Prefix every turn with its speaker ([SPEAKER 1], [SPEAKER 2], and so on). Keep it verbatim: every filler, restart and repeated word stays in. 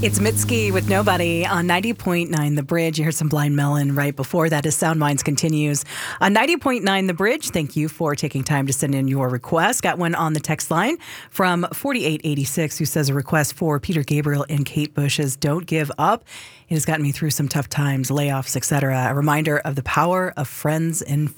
[SPEAKER 1] It's Mitski with Nobody on ninety point nine The Bridge. You heard some Blind Melon right before that as Sound Minds continues. On ninety point nine The Bridge, thank you for taking time to send in your request. Got one on the text line from forty-eight eighty-six who says a request for Peter Gabriel and Kate Bush's Don't Give Up. It has gotten me through some tough times, layoffs, et cetera. A reminder of the power of friends and